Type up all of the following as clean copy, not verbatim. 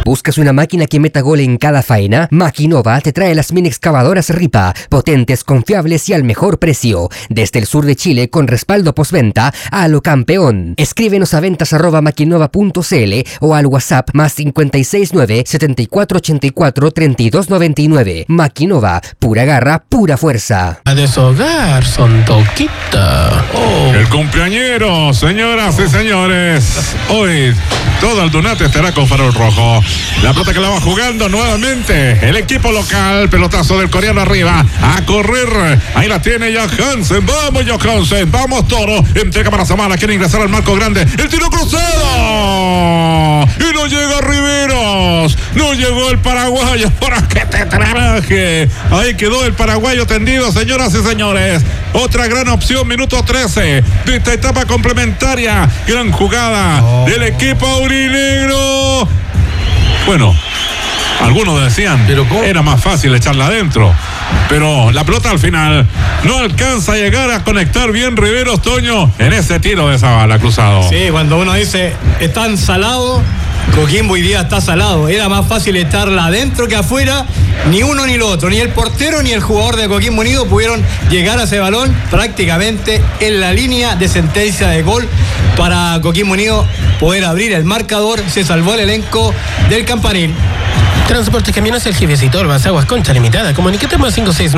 ¿Buscas una máquina que meta gol en cada faena? Maquinova te trae las mini excavadoras Ripa, potentes, confiables y al mejor precio. Desde el sur de Chile con respaldo postventa a lo campeón. Escríbenos a ventas@maquinova.cl o al WhatsApp más 569 7484 3299. Maquinova, pura garra, pura fuerza. A deshogar, son toquita. El cumpleañero, señoras y señores. Hoy todo el Dunate estará con farol rojo. La pelota que la va jugando nuevamente el equipo local. Pelotazo del coreano arriba. A correr. Ahí la tiene Johansen. Vamos Johansen. Vamos Toro. Entrega para Zamala. Quiere ingresar al marco grande. El tiro cruzado. Y no llega Riveros. No llegó el paraguayo. ¿Para qué te traje? Ahí quedó el paraguayo tendido, señoras y señores. Otra gran opción. Minuto 13 de esta etapa complementaria. Gran jugada del equipo aurinegro. Bueno, algunos decían era más fácil echarla adentro, pero la pelota al final no alcanza a llegar a conectar bien Riveros, Toño, en ese tiro de Zabala cruzado. Sí, cuando uno dice están salados, Coquimbo hoy día está salado. Era más fácil estarla adentro que afuera. Ni uno ni lo otro, ni el portero ni el jugador de Coquimbo Unido pudieron llegar a ese balón prácticamente en la línea de sentencia de gol para Coquimbo Unido poder abrir el marcador. Se salvó el elenco del Campanil. Transportes Camiones El Jefecito, Olvas, Aguas Concha Limitada. Comunícate más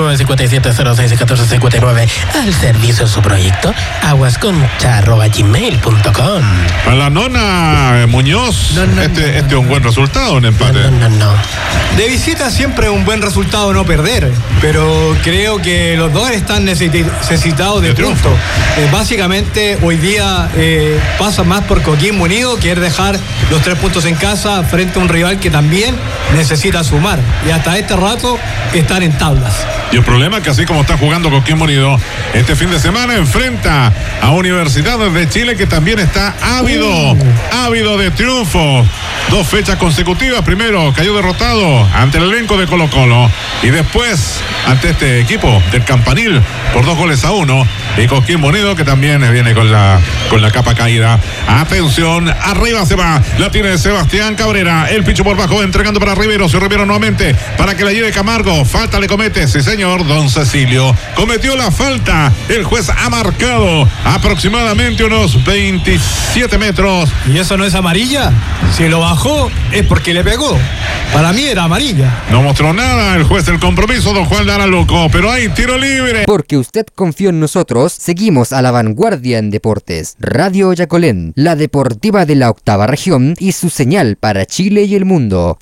569-5706-1459. Al servicio de su proyecto, aguasconcha@gmail.com. A la nona Muñoz, este es un buen resultado, un empate. No. De visita siempre un buen resultado no perder, pero creo que los dos están necesitados de puntos. Básicamente hoy día pasa más por Coquimbo Unido, que es dejar los 3 puntos en casa frente a un rival que también necesita sumar, y hasta este rato están en tablas. Y el problema es que así como está jugando Coquimbo Unido, este fin de semana enfrenta a Universidad de Chile, que también está ávido de triunfo. 2 fechas consecutivas. Primero cayó derrotado ante el elenco de Colo-Colo y después ante este equipo del Campanil por 2-1. Y Coquimbo Unido, que también viene con la capa caída. Atención, arriba se va, la tiene Sebastián Cabrera, el picho por bajo, entregando para Riveros, Rivero nuevamente para que la lleve Camargo. Falta le comete, sí señor, don Cecilio cometió la falta. El juez ha marcado aproximadamente unos 27 metros. ¿Y eso no es amarilla? Si lo bajó es porque le pegó. Para mí era amarilla. No mostró nada el juez del compromiso, don Juan Lara Loco, pero hay tiro libre. Porque usted confió en nosotros, seguimos a la vanguardia en deportes. Radio Yacolén, la deportiva de la 8ª región y su señal para Chile y el mundo.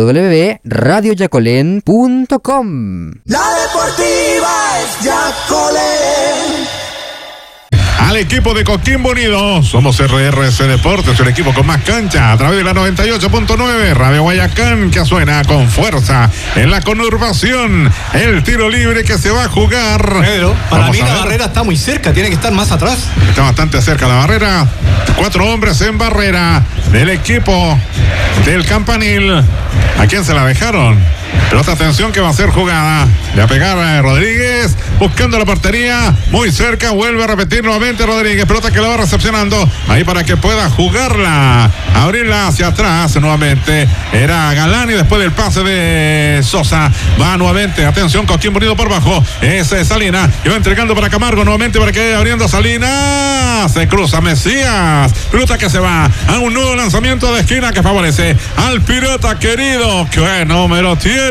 www.radioyacolén.com. La deportiva es Yacolén. Al equipo de Coquimbo Unido, somos RRC Deportes, el equipo con más cancha, a través de la 98.9, Radio Guayacán, que suena con fuerza en la conurbación. El tiro libre que se va a jugar. Pedro, para mí la barrera está muy cerca, tiene que estar más atrás. Está bastante cerca la barrera. 4 hombres en barrera del equipo del Campanil. ¿A quién se la dejaron? Pelota, atención, que va a ser jugada. Le va a pegar a Rodríguez, buscando la portería, muy cerca, vuelve a repetir nuevamente Rodríguez. Pelota que la va recepcionando, ahí para que pueda jugarla, abrirla hacia atrás nuevamente. Era Galán, y después del pase de Sosa, va nuevamente, atención, Coquimbo Unido por bajo. Ese es Salina, que va entregando para Camargo nuevamente para que vaya abriendo Salina. Se cruza Mesías, pelota que se va a un nuevo lanzamiento de esquina que favorece al Pirata querido. ¿Qué número tiene?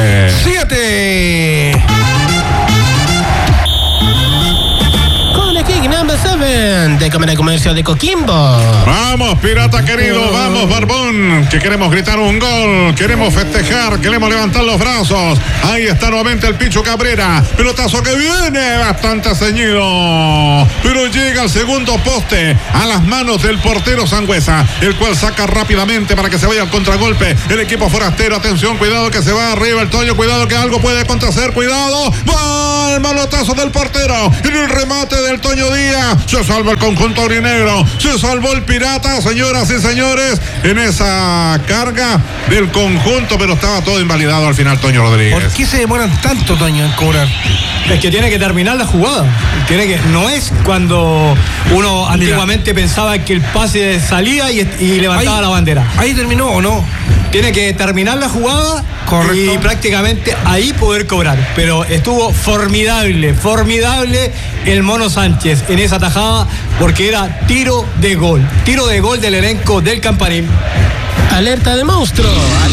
7. Con el kick number 7 de Cámara de Comercio de Coquimbo. Vamos, Pirata querido, vamos, Barbón, que queremos gritar un gol, queremos festejar, queremos levantar los brazos. Ahí está nuevamente el Picho Cabrera, pelotazo que viene bastante ceñido, pero llega al segundo poste, a las manos del portero Sangüesa, el cual saca rápidamente para que se vaya al contragolpe el equipo forastero. Atención, cuidado que se va arriba el Toño, cuidado que algo puede acontecer, cuidado, va el manotazo del portero, en el remate del Toño Díaz, se salva el conjunto aurinegro, se salvó el Pirata, señoras y señores, en esa carga del conjunto, pero estaba todo invalidado al final, Toño Rodríguez. ¿Por qué se demoran tanto, Toño, en cobrar? Es que tiene que terminar la jugada. No es cuando uno antiguamente pensaba que el pase salía y levantaba la bandera. ¿Ahí terminó o no? Tiene que terminar la jugada. Correcto. Y prácticamente ahí poder cobrar. Pero estuvo formidable el Mono Sánchez en esa tajada, porque era tiro de gol del elenco del Campanil. Alerta de monstruo.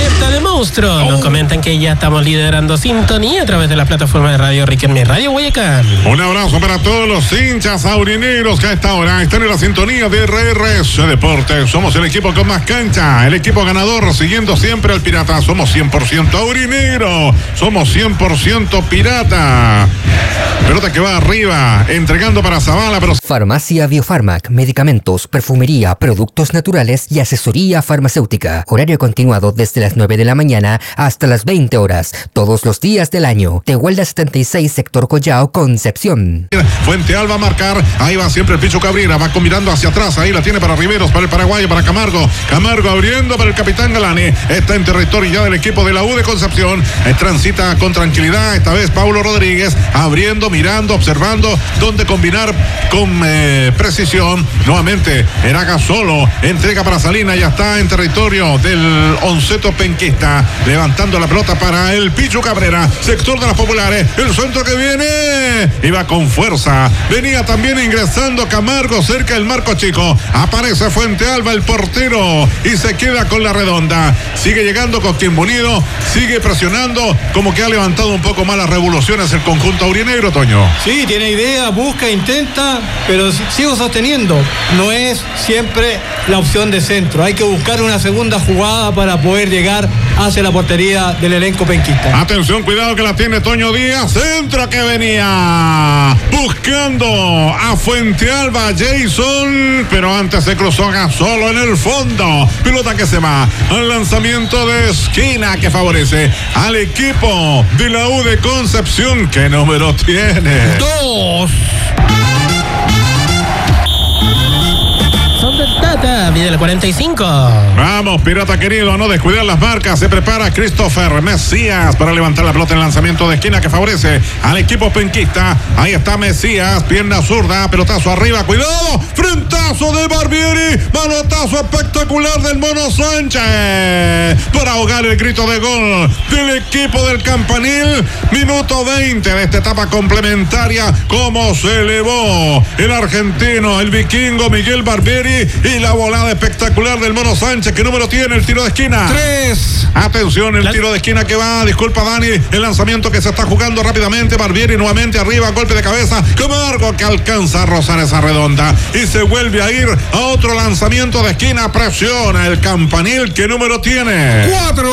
Nos comentan que ya estamos liderando sintonía a través de la plataforma de Radio Riquelme Radio Guayacán. Un abrazo para todos los hinchas aurineros que a esta hora están en la sintonía de RRC Deportes. Somos el equipo con más cancha, el equipo ganador, siguiendo siempre al Pirata. Somos 100% aurinero, somos 100% Pirata. Pelota que va arriba, entregando para Zavala, pero... Farmacia Biofarmac, medicamentos, perfumería, productos naturales y asesoría farmacéutica. Horario continuado desde las 9 de la mañana hasta las 20 horas, todos los días del año. Tehuelda 76, sector Collao, Concepción. Fuente Alba a marcar, ahí va siempre el Pichu Cabrera, va combinando hacia atrás, ahí la tiene para Riveros, para el paraguayo, para Camargo abriendo para el capitán Galani, está en territorio ya del equipo de la U de Concepción, transita con tranquilidad, esta vez Paulo Rodríguez, abriendo, mirando, observando dónde combinar con precisión, nuevamente Eraga solo, entrega para Salina, ya está en territorio del onceto penquista, levantando la pelota para el Pichu Cabrera, sector de las populares, el centro que viene, iba con fuerza, venía también ingresando Camargo cerca del marco chico, aparece Fuente Alba el portero y se queda con la redonda, sigue llegando Coquimbo Unido, sigue presionando, como que ha levantado un poco más las revoluciones el conjunto aurinegro, Toño. Sí, tiene idea, busca, intenta, pero sigo sosteniendo, no es siempre la opción de centro, hay que buscar una segunda jugada para poder llegar hacia la portería del elenco penquista. Atención, cuidado que la tiene Toño Díaz, centro que venía buscando a Fuente Alba, Jason, pero antes se cruzó solo en el fondo, pelota que se va al lanzamiento de esquina que favorece al equipo de la U de Concepción. ¿Qué número tiene? 2. Son de Tata, mide el 45. Vamos, Pirata querido, a no descuidar las marcas. Se prepara Christopher Mesías para levantar la pelota en lanzamiento de esquina que favorece al equipo penquista. Ahí está Mesías, pierna zurda, pelotazo arriba, cuidado, frentazo de Barbieri, manotazo espectacular del Mono Sánchez para ahogar el grito de gol del equipo del Campanil. Minuto 20 de esta etapa complementaria. Cómo se elevó el argentino, el vikingo Miguel Barbieri, y la volada espectacular del Mono Sánchez. ¿Qué número tiene el tiro de esquina? 3. Atención, el tiro de esquina que va, disculpa Dani, el lanzamiento que se está jugando rápidamente, Barbieri nuevamente arriba, golpe de cabeza, Camargo que alcanza a rozar esa redonda y se vuelve a ir a otro lanzamiento de esquina, presiona el Campanil. ¿Qué número tiene?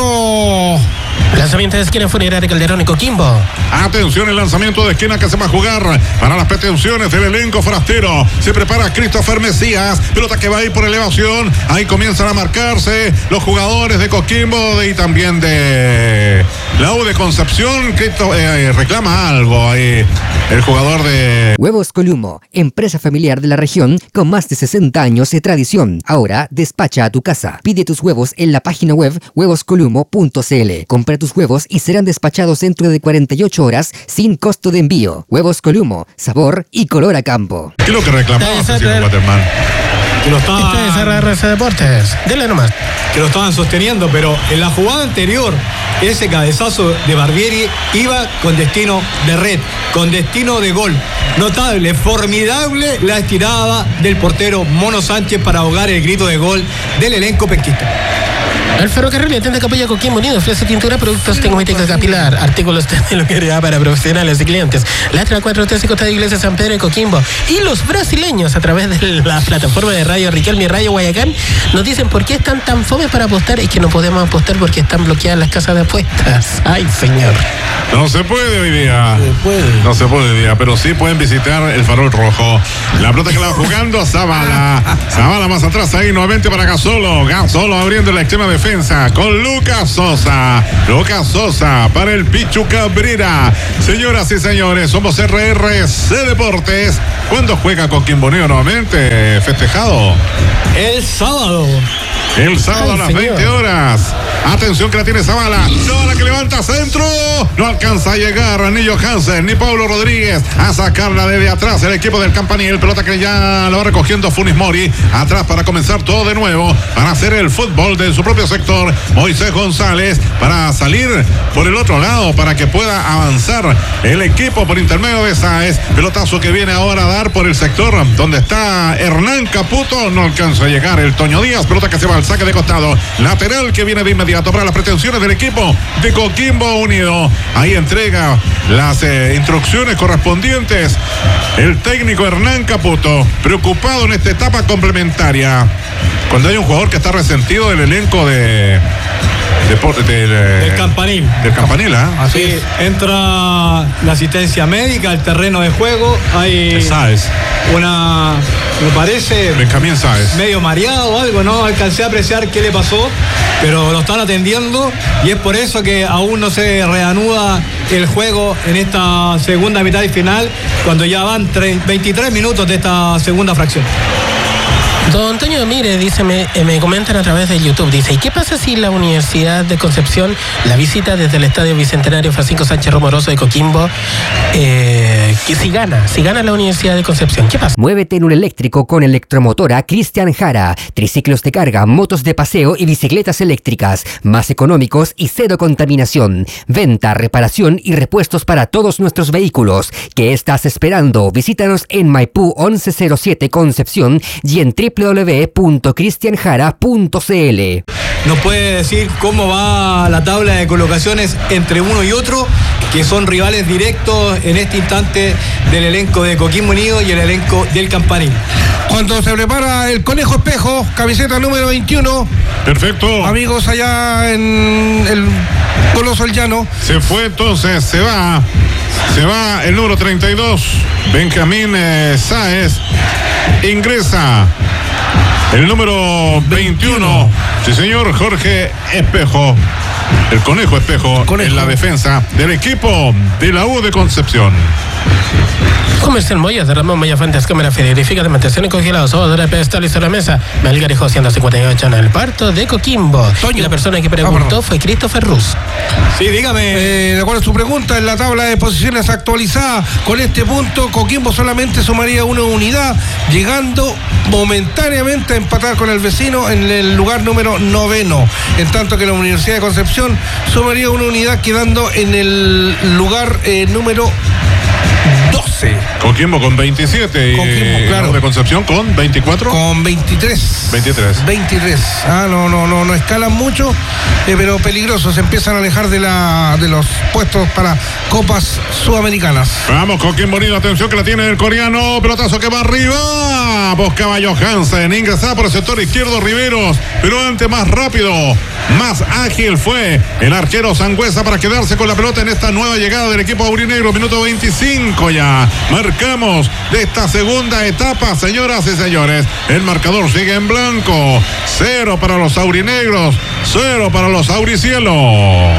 4. Lanzamiento de esquina Funeraria Calderón y Coquimbo. Atención, el lanzamiento de esquina que se va a jugar para las pretensiones del elenco forastero. Se prepara Christopher Mesías, pelota que va a ir por elevación. Ahí comienzan a marcarse los jugadores de Coquimbo y también de la U de Concepción. Reclama algo ahí el jugador de Huevos Columo, empresa familiar de la región con más de 60 años de tradición. Ahora despacha a tu casa. Pide tus huevos en la página web huevoscolumo.cl. Compra tus huevos y serán despachados dentro de 48 horas sin costo de envío. Huevos Columo, sabor y color a campo. ¿Qué es lo que reclamaba Cecilio Waterman? Que lo estaban, Este es RRC Deportes. Dele nomás. que lo estaban sosteniendo, pero en la jugada anterior, ese cabezazo de Barbieri iba con destino de red, con destino de gol. Notable, formidable la estirada del portero Mono Sánchez para ahogar el grito de gol del elenco penquista. El ferrocarril atiende Capilla Coquimbo Unido, ofrece tintura, productos tecnológicos capilar, artículos de peluquería para profesionales y clientes. Latra 435 Costa de Iglesia San Pedro de Coquimbo. Y los brasileños, a través de la plataforma de Radio Riquelme y Radio Guayacán, nos dicen por qué están tan fomes para apostar. Es que no podemos apostar porque están bloqueadas las casas de apuestas. Ay, señor. No se puede hoy día. No se puede hoy día, pero sí pueden visitar el Farol Rojo. La pelota que la va jugando Zavala. Zavala más atrás ahí nuevamente para Gasolo. Gasolo abriendo la extrema defensa con Lucas Sosa. Lucas Sosa para el Pichu Cabrera. Señoras y señores, somos RRC Deportes. ¿Cuándo juega Coquimbo Unido nuevamente? Festejado El sábado. el sábado a las 20 horas. Atención que la tiene Zavala. Zavala que levanta centro. No alcanza a llegar ni Johansen ni Paulo Rodríguez a sacarla desde atrás el equipo del Campanil. Pelota que ya lo va recogiendo Funes Mori. Atrás para comenzar todo de nuevo. Para hacer el fútbol de su propio sector. Moisés González para salir por el otro lado para que pueda avanzar el equipo por intermedio de Sáez. Pelotazo que viene ahora a dar por el sector donde está Hernán Caputo. No alcanza a llegar el Toño Díaz. Pelota que se va al saque de costado. Lateral que viene de inmediato para las pretensiones del equipo de Coquimbo Unido. Ahí entrega las instrucciones correspondientes el técnico Hernán Caputo, preocupado en esta etapa complementaria. Cuando hay un jugador que está resentido del elenco del Campanil. Del Campanil, ¿ah? Así es. Entra la asistencia médica al terreno de juego. Hay Sáez. Me parece, Benjamín Sáez. medio mareado o algo, no alcancé a apreciar qué le pasó, pero lo están atendiendo y es por eso que aún no se reanuda el juego en esta segunda mitad y final, cuando ya van 23 minutos de esta segunda fracción. Don Antonio, mire, dice, me comentan a través de YouTube, dice, ¿y qué pasa si la Universidad de Concepción la visita desde el Estadio Bicentenario Francisco Sánchez Romoroso de Coquimbo? Que si gana la Universidad de Concepción, ¿qué pasa? Muévete en un eléctrico con Electromotora Cristian Jara. Triciclos de carga, motos de paseo y bicicletas eléctricas. Más económicos y cero contaminación. Venta, reparación y repuestos para todos nuestros vehículos. ¿Qué estás esperando? Visítanos en Maipú 1107 Concepción y en www.cristianjara.cl. ¿Nos puede decir cómo va la tabla de colocaciones entre uno y otro, que son rivales directos en este instante del elenco de Coquimbo Unido y el elenco del Campanil? Cuando se prepara el Conejo Espejo, camiseta número 21. Perfecto. Amigos allá en el Coloso El Llano. Se fue entonces, se va el número 32, Benjamín Sáez. Ingresa el número 21. Sí, señor, Jorge Espejo. El Conejo Espejo en la defensa del equipo de la U de Concepción. Comercial Moyas de Ramón Moya Fuentes, cámara frigorífica de mantención y congelados, sobadora de pedestal y sobre la mesa. Melgarejo 158 en el puerto de Coquimbo. Y la persona que preguntó fue Christopher Ruz. Sí, dígame. De acuerdo a su pregunta, en la tabla de posiciones actualizada, con este punto, Coquimbo solamente sumaría una unidad, llegando momentáneamente a empatar con el vecino en el lugar número 9. En tanto que la Universidad de Concepción sumaría una unidad, quedando en el lugar número 12. Coquimbo con 27 y claro. De Concepción con 24. Con 23. 23. No escalan mucho, pero peligrosos. Se empiezan a alejar de los puestos para copas sudamericanas. Vamos, Coquimbo Unido, atención que la tiene el coreano. Pelotazo que va arriba. Buscaba Johansen. Ingresaba por el sector izquierdo Riveros. Pero antes más rápido, más ágil fue el arquero Sangüesa para quedarse con la pelota en esta nueva llegada del equipo aurinegro. Minuto 25 ya. Marcamos de esta segunda etapa, señoras y señores. El marcador sigue en blanco. 0 para los aurinegros, 0 para los auricielos.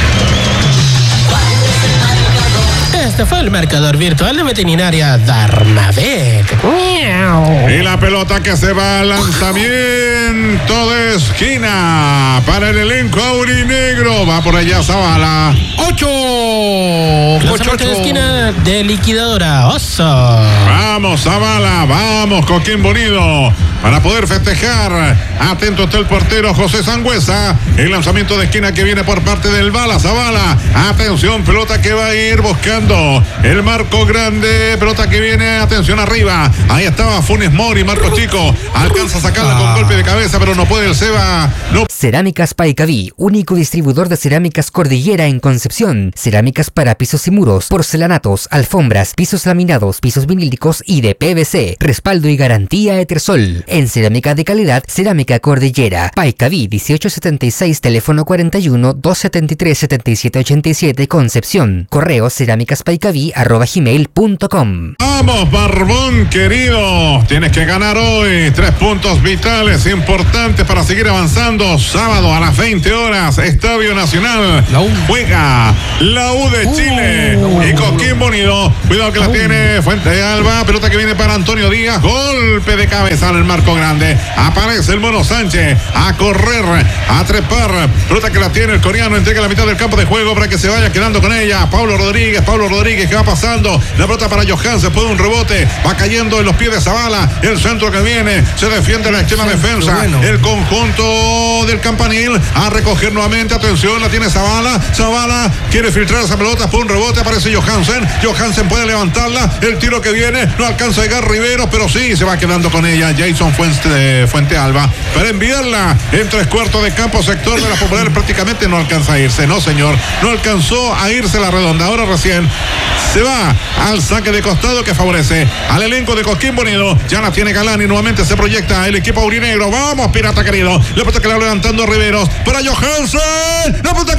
Este fue el marcador virtual de Veterinaria Darmavec. Y la pelota que se va al lanzamiento de esquina para el elenco aurinegro. Va por allá Zavala. 8. Lanzamiento de esquina de Liquidadora Oso. Vamos Zavala, vamos Coquimbo Unido, para poder festejar. Atento está el portero José Sangüesa. El lanzamiento de esquina que viene por parte del Bala Zavala. Atención, pelota que va a ir buscando el marco grande. Pelota que viene, atención arriba. Ahí estaba Funes Mori, Marco Chico. Alcanza a sacarla con golpe de cabeza, pero no puede el Seba. No. Cerámicas Paicaví, único distribuidor de cerámicas Cordillera en Concepción. Cerámicas para pisos y muros, porcelanatos, alfombras, pisos laminados, pisos vinílicos y de PVC. Respaldo y garantía Etersol. En cerámica de calidad, Cerámica Cordillera. Paicaví 1876, teléfono 41-273-7787, Concepción. Correo cerámicaspaicaví@gmail.com. Vamos, Barbón querido. Tienes que ganar hoy. 3 puntos vitales importantes para seguir avanzando. Sábado a las 20 horas, Estadio Nacional. Juega la U de Chile y Coquimbo Unido. Cuidado que la tiene Fuente Alba. Pelota que viene para Antonio Díaz. Golpe de cabeza en el marco marco grande. Aparece el Mono Sánchez a correr, a trepar. Pelota que la tiene el coreano, entrega la mitad del campo de juego para que se vaya quedando con ella. Pablo Rodríguez que va pasando. La pelota para Johansen, puede un rebote. Va cayendo en los pies de Zavala. El centro que viene, se defiende la extrema defensa. Bueno. El conjunto del Campanil a recoger nuevamente. Atención, la tiene Zavala. Zavala quiere filtrar esa pelota, fue un rebote. Aparece Johansen puede levantarla. El tiro que viene, no alcanza a llegar Riveros, pero sí se va quedando con ella Jason Fuente Alba para enviarla en 3/4 de campo, sector de la Popular. Prácticamente no alcanza a irse, no señor, no alcanzó a irse la redonda. Ahora recién se va al saque de costado que favorece al elenco de Coquimbo Unido. Ya la tiene Galani, nuevamente se proyecta el equipo aurinegro. Vamos, pirata querido. La pelota que le va levantando Riveros para Johansen. La pelota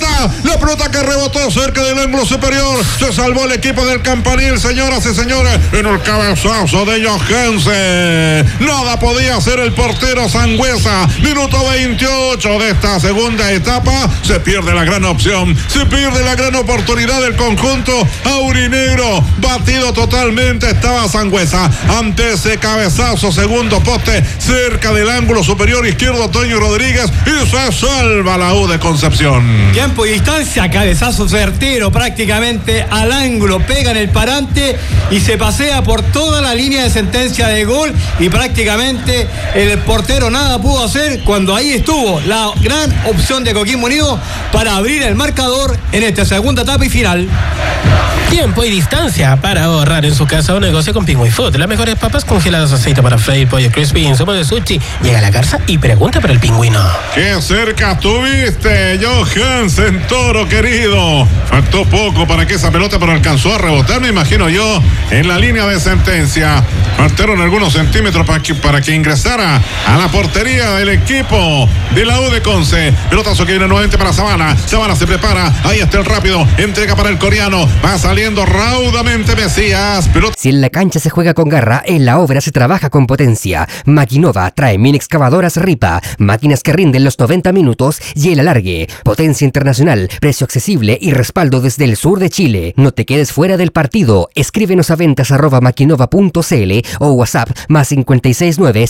que rebotó cerca del ángulo superior. Se salvó el equipo del Campanil, señoras y señores, en el cabezazo de Johansen. Nada podía hacer el portero Sangüesa. Minuto 28 de esta segunda etapa. Se pierde la gran opción, se pierde la gran oportunidad del conjunto aurinegro. Batido totalmente estaba Sangüesa ante ese cabezazo, segundo poste, cerca del ángulo superior izquierdo, Toño Rodríguez, y se salva la U de Concepción. Tiempo y distancia, cabezazo certero prácticamente al ángulo, pega en el parante y se pasea por toda la línea de sentencia de gol, y prácticamente el portero nada pudo hacer cuando ahí estuvo la gran opción de Coquimbo Unido para abrir el marcador en esta segunda etapa y final. Tiempo y distancia para ahorrar en su casa o negocio con Pingüi Food. Las mejores papas congeladas, aceite para freír, pollo crispy, insumo de sushi. Llega a la garza y pregunta por el pingüino. ¡Qué cerca tuviste, Johansen, toro querido! Faltó poco para que esa pelota, pero alcanzó a rebotar, me imagino yo, en la línea de sentencia. Faltaron algunos centímetros para que ingresara a la portería del equipo de la U de Conce. Pelotazo que viene nuevamente para Zavala. Zavala se prepara, ahí está el rápido, entrega para el coreano, va saliendo raudamente Mesías. Si en la cancha se juega con garra, en la obra se trabaja con potencia. Maquinova trae mini excavadoras Ripa, máquinas que rinden los 90 minutos y el alargue. Potencia internacional, precio accesible y respaldo desde el sur de Chile. No te quedes fuera del partido. Escríbenos a ventas@maquinova.cl o WhatsApp más 569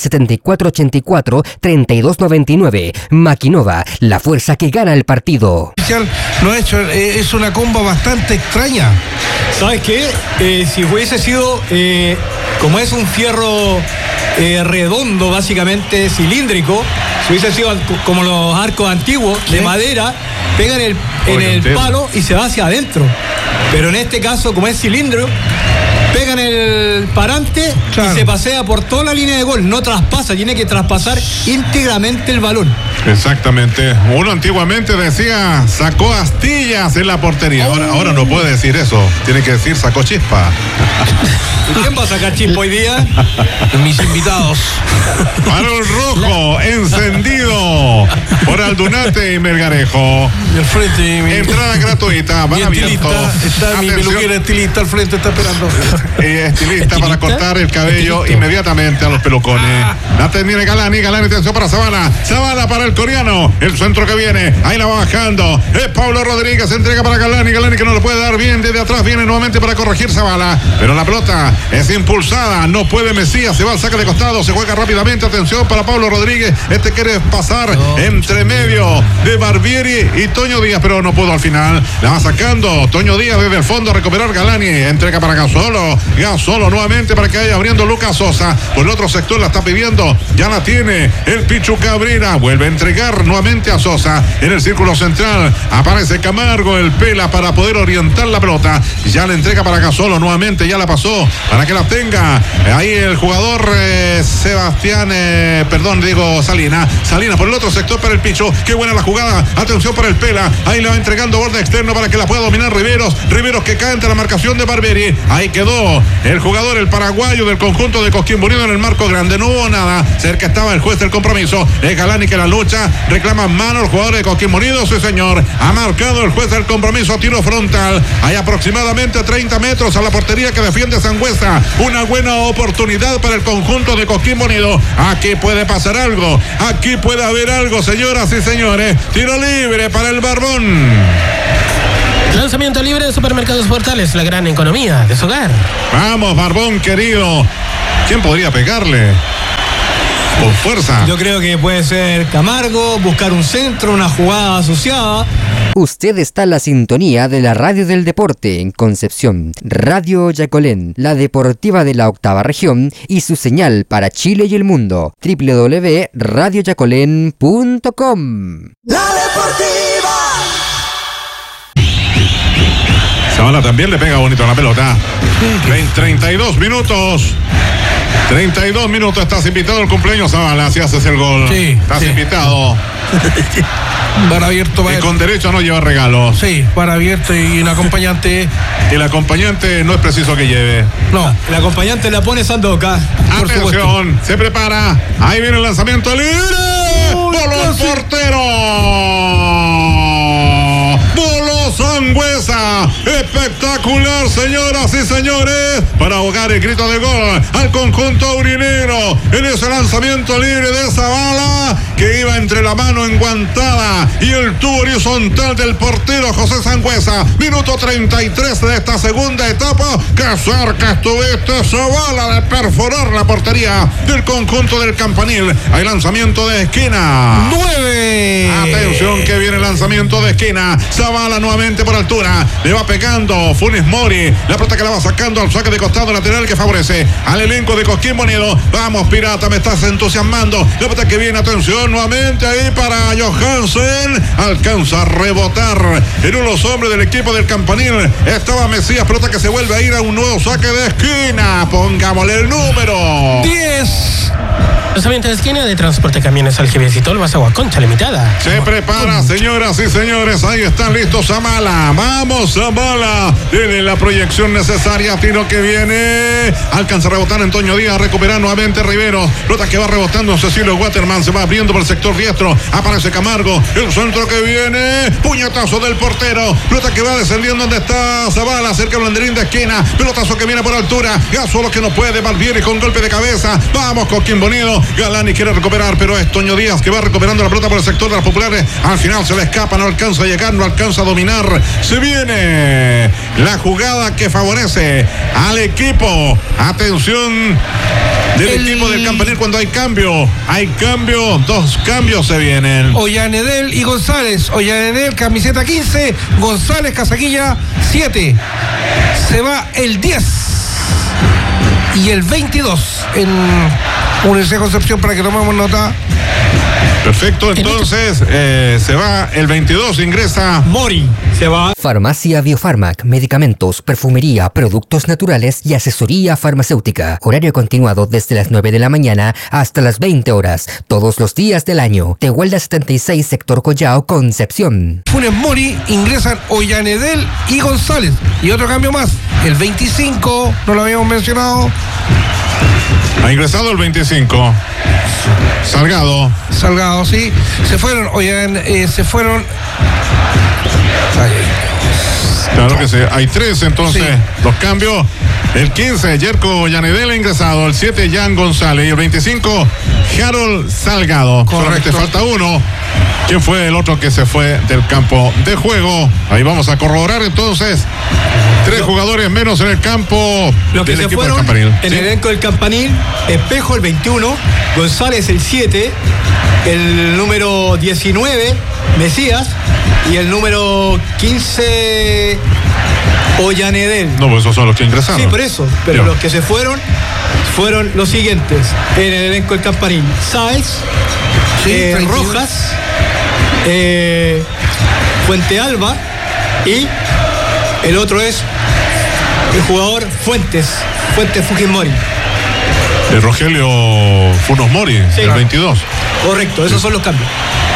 7484 3299. Maquinova, la fuerza que gana el partido. Lo ha hecho, es una comba bastante extraña. ¿Sabes qué? Si hubiese sido, como es un fierro redondo, básicamente cilíndrico, si hubiese sido como los arcos antiguos de madera, pega en el palo y se va hacia adentro. Pero en este caso, como es cilindro, pega en el parante, claro, y se pasea por toda la línea de gol. No traspasa, tiene que traspasar íntegramente el balón. Exactamente. Uno antiguamente decía sacó astillas en la portería. Ahora no puede decir eso. Tiene que decir sacó chispa. ¿Y quién va a sacar chispa hoy día? Mis invitados. Para el rojo, encendido por Aldunate y Melgarejo. Y al frente. Entrada gratuita. Van abiertos. Está mi peluquera estilista al frente, está esperando. Estilista para cortar el cabello inmediatamente a los pelucones. La tiene Galani, atención para Zavala. Zavala para el coreano. El centro que viene, ahí la va bajando. Es Pablo Rodríguez, se entrega para Galani que no lo puede dar bien. Desde atrás viene nuevamente para corregir Zavala. Pero la pelota es impulsada. No puede Mesías, se va al saque de costado. Se juega rápidamente. Atención para Pablo Rodríguez. Este quiere pasar entre medio de Barbieri y Toño Díaz, pero no pudo al final. La va sacando Toño Díaz desde el fondo a recuperar Galani. Entrega para Gasolo nuevamente para que vaya abriendo Lucas Sosa. Por el otro sector la está pidiendo. Ya la tiene el Pichu Cabrera. Vuelve a entregar nuevamente a Sosa. En el círculo central aparece Camargo, el Pela, para poder orientar la pelota. Ya la entrega para Gasolo nuevamente. Ya la pasó para que la tenga ahí el jugador Salina. Salina por el otro sector para el Pichu. Qué buena la jugada. Atención para el Pela. Ahí la va entregando borde externo para que la pueda dominar Riveros. Riveros que cae ante la marcación de Barbieri. Ahí quedó el jugador, el paraguayo del conjunto de Coquimbo Unido en el marco grande. No hubo nada. Cerca estaba el juez del compromiso. Es Galani que la lucha. Reclama mano el jugador de Coquimbo Unido. Sí, señor. Ha marcado el juez del compromiso. Tiro frontal. Hay aproximadamente 30 metros a la portería que defiende Sangüesa. Una buena oportunidad para el conjunto de Coquimbo Unido. Aquí puede pasar algo. Aquí puede haber algo, señoras y señores. Tiro libre para el Barbón. Lanzamiento libre de Supermercados Portales, la gran economía de su hogar. Vamos, Barbón querido. ¿Quién podría pegarle? con fuerza. Yo creo que puede ser Camargo, buscar un centro, una jugada asociada. Usted está en la sintonía de la Radio del Deporte en Concepción, Radio Yacolén, la deportiva de la octava región y su señal para Chile y el mundo, www.radioyacolén.com. La Deportiva. Zavala también le pega bonito a la pelota. 32 minutos. 32 minutos, estás invitado al cumpleaños, Zavala, si haces el gol. Sí, estás sí. invitado. Bar abierto para Y él. con derecho a no llevar regalos. Sí, bar abierto y un acompañante. Y el acompañante no es preciso que lleve. No, El acompañante la pone Sandoka. por Atención, se prepara. Ahí viene el lanzamiento libre. ¡Voló el portero! ¡Voló Sangüesa! Espectacular, señoras y señores, para ahogar el grito de gol al conjunto aurinegro en ese lanzamiento libre de Zavala que iba entre la mano enguantada y el tubo horizontal del portero José Sangüesa. Minuto 33 de esta segunda etapa. ¡Qué cerca estuviste, Zavala, de perforar la portería del conjunto del Campanil! Hay lanzamiento de esquina. 9. Atención que viene el lanzamiento de esquina. Zavala nuevamente por altura. Le va pegando Funes Mori. La pelota que la va sacando al saque de costado lateral que favorece al elenco de Coquimbo Unido. Vamos, Pirata, me estás entusiasmando. La pelota que viene, atención, nuevamente ahí para Johansen. Alcanza a rebotar en uno de los hombres del equipo del Campanil. Estaba Mesías, pelota que se vuelve a ir a un nuevo saque de esquina. Pongámosle el número 10. Lanzamiento de esquina de Transporte Camiones Algibesitol, Basagua Concha Limitada. Se prepara, señoras y señores. Ahí están listos Zavala. Vamos, Zavala. Tiene la proyección necesaria. Tiro que viene. Alcanza a rebotar Antonio Díaz. Recupera nuevamente Riveros. Pelota que va rebotando Cecilio Waterman. Se va abriendo por el sector diestro. Aparece Camargo. El centro que viene. Puñetazo del portero. Pelota que va descendiendo donde está Zavala. Cerca del banderín de esquina. Pelotazo que viene por altura. Gasolo que no puede. Barbieri con golpe de cabeza. Vamos, Coquimbo Unido. Galani quiere recuperar, pero es Toño Díaz que va recuperando la pelota por el sector de las populares. Al final se le escapa, no alcanza a llegar, no alcanza a dominar. Se viene la jugada que favorece al equipo. Atención del equipo del Campanil cuando hay cambio. Hay cambio, dos cambios se vienen. Ollanedel y González. Ollanedel, camiseta 15. González, casaquilla 7. Se va el 10 y el 22 en Universidad de Concepción para que tomemos nota. Perfecto, entonces se va el 22, ingresa Mori se va. Farmacia Biofarmac, medicamentos, perfumería, productos naturales y asesoría farmacéutica. Horario continuado desde las 9 de la mañana hasta las 20 horas, todos los días del año. Tehuelda 76, sector Collao, Concepción. Funes Mori, ingresan Ollanedel y González. Y otro cambio más, el 25, no lo habíamos mencionado. ha ingresado el 25. Salgado, sí. Se fueron, se fueron. claro que sí, hay tres entonces, Sí. los cambios. El 15, Yerko Yanedel ha ingresado. El 7, Jan González. Y el 25, Harold Salgado. Correcto. Solamente falta uno. ¿Quién fue el otro que se fue del campo de juego? Ahí vamos a corroborar entonces. 3 jugadores menos en el campo Los que del se equipo fueron del Campanil. en Sí. el elenco del Campanil: Espejo el 21, González el 7, el número 19, Mesías, y el número 15, Ollanedel. No, pues esos son los que ingresaron. Sí, por eso. Pero Ya. los que se fueron los siguientes. En el elenco del Campanil: Sáez, Sí, 31. Rojas, Fuente Alba, y el otro es el jugador Fuentes Fujimori. El Rogelio Funes Mori, Sí. el 22. Correcto, esos son los cambios.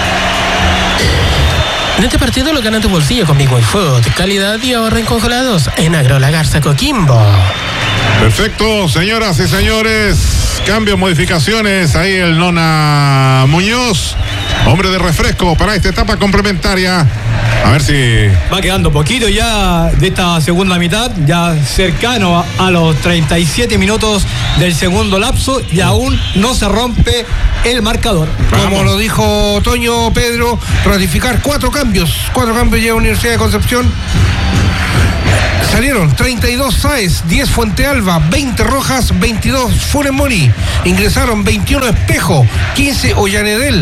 En este partido lo gana tu bolsillo con Big Boy Food. Calidad y ahorro en congelados en Agro La Garza Coquimbo. Perfecto, señoras y señores. Cambios, modificaciones. Ahí el Nona Muñoz, hombre de refresco para esta etapa complementaria. A ver si Va quedando poquito ya de esta segunda mitad, ya cercano a los 37 minutos del segundo lapso, y aún no se rompe el marcador. Como lo dijo Toño, Pedro, ratificar 4 cambios. 4 cambios ya Universidad de Concepción. Salieron 32 Sáez, 10 Fuente Alba, 20 Rojas, 22 Funes Mori. Ingresaron 21 Espejo, 15 Ollanedel,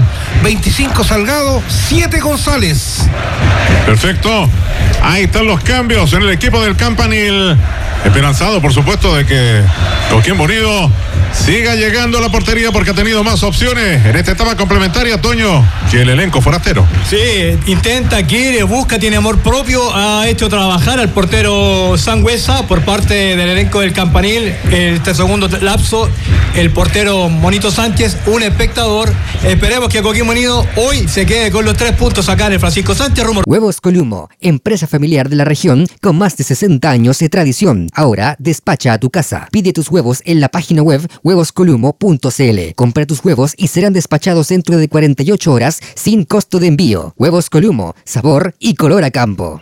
25 Salgado, 7 González. Perfecto. Ahí están los cambios en el equipo del Campanil. Esperanzado, por supuesto, de que Coquimbo Unido siga llegando a la portería porque ha tenido más opciones en esta etapa complementaria, Toño, que el elenco forastero. Sí, intenta, quiere, busca, tiene amor propio. Ha hecho trabajar al portero Sangüesa por parte del elenco del Campanil. Este segundo lapso, el portero Monito Sánchez, un espectador. Esperemos que Coquimbo Unido hoy se quede con los 3 puntos acá en el Francisco Sánchez Rumor. Huevos Columo, empresa familiar de la región con más de 60 años de tradición. Ahora despacha a tu casa. Pide tus huevos en la página web huevoscolumo.cl. Compra tus huevos y serán despachados dentro de 48 horas sin costo de envío. Huevos Columo, sabor y color a campo.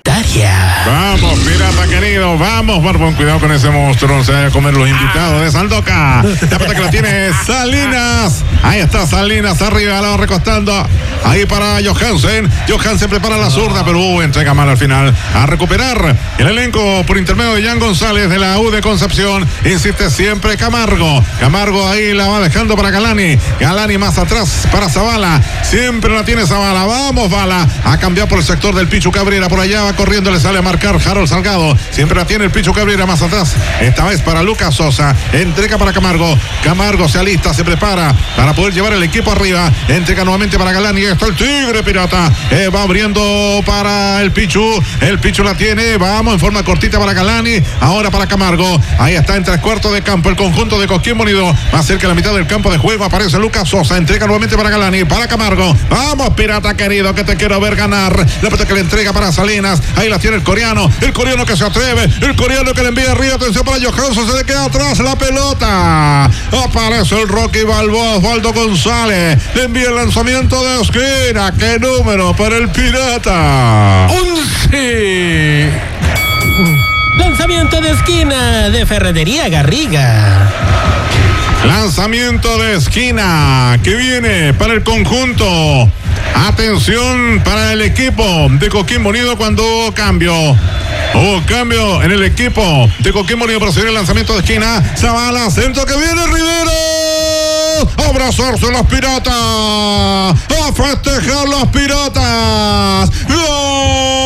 Vamos, pirata querido, vamos, Barbón, cuidado con ese monstruo, no se vaya a comer los invitados de Saldoca. La pelota que la tiene Salinas. Ahí está Salinas arriba, la va recostando. Ahí para Johansen. Johansen prepara la zurda, pero entrega mal al final. A recuperar el elenco por intermedio de Jan González de la U de Concepción. Insiste siempre Camargo. Camargo ahí la va dejando para Galani. Galani más atrás para Zavala. Siempre la tiene Zavala. Vamos, Bala. Ha cambiado por el sector del Pichu Cabrera. Por allá va corriendo, le sale a marcar Harold Salgado. Siempre la tiene el Pichu Cabrera más atrás. Esta vez para Lucas Sosa. Entrega para Camargo. Camargo se alista, se prepara para poder llevar el equipo arriba. Entrega nuevamente para Galani. Ahí está el Tigre Pirata. Va abriendo para el Pichu. El Pichu la tiene. Vamos en forma cortita para Galani. Ahora para Camargo. Ahí está en 3/4 de campo el conjunto de Coquimbo Unido. Más cerca de la mitad del campo de juego aparece Lucas Sosa. Entrega nuevamente para Galani. Para Camargo. Vamos, Pirata querido, que te quiero ver ganar. La pelota que le entrega para Salinas. Ahí la tiene el coreano. El coreano que se atreve. El coreano que le envía arriba. Atención para Johansson. Se le queda atrás la pelota. Aparece el Rocky Balboa. Osvaldo González. Le envía el lanzamiento de esquina. ¿Qué número para el Pirata? 11. Lanzamiento de esquina de Ferretería Garriga. Lanzamiento de esquina que viene para el conjunto. Atención para el equipo de Coquimbo Unido cuando hubo cambio. Hubo cambio en el equipo de Coquimbo Unido para seguir el lanzamiento de esquina. Zavala, centro que viene Rivero. A abrazarse los Piratas. A festejar los Piratas. ¡Gol!